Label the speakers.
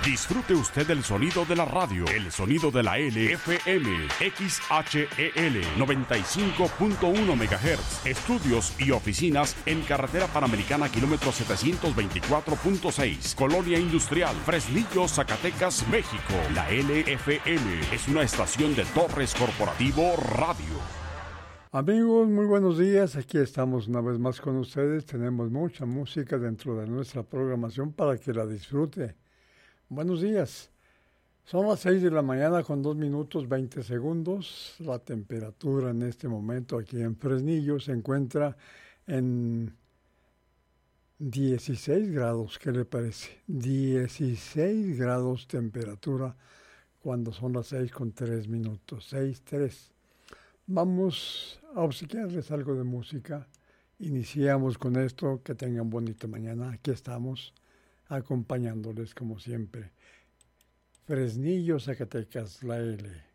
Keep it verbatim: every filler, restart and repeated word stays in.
Speaker 1: Disfrute usted el sonido de la radio, el sonido de la L F M, X H E L noventa y cinco punto uno megahertz, estudios y oficinas en Carretera Panamericana kilómetro setecientos veinticuatro punto seis, Colonia Industrial, Fresnillo, Zacatecas, México. La L F M es una estación de Torres Corporativo Radio.
Speaker 2: Amigos, muy buenos días. Aquí estamos una vez más con ustedes. Tenemos mucha música dentro de nuestra programación para que la disfrute. Buenos días. Son las seis de la mañana con dos minutos veinte segundos. La temperatura en este momento aquí en Fresnillo se encuentra en dieciséis grados. ¿Qué le parece? dieciséis grados temperatura cuando son las seis con tres minutos. seis tres. Vamos a obsequiarles algo de música. Iniciamos con esto. Que tengan bonita mañana. Aquí estamos acompañándoles como siempre. Fresnillo, Zacatecas, la L.